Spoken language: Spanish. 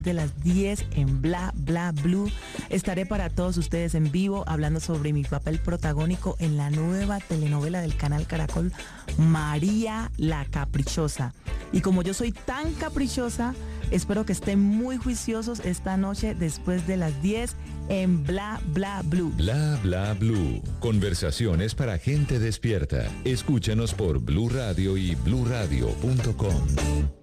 de las 10 en Bla Bla Blue. Estaré para todos ustedes en vivo hablando sobre mi papel protagónico en la nueva telenovela del canal Caracol, María la Caprichosa. Y como yo soy tan caprichosa, espero que estén muy juiciosos esta noche después de las 10 en Bla Bla Blue. Bla Bla Blue. Conversaciones para gente despierta. Escúchanos por Blue Radio y bluradio.com.